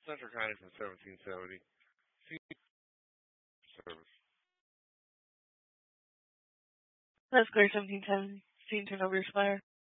Central County from 1770. See service. That's great, 1710. Seen turn over your flyer.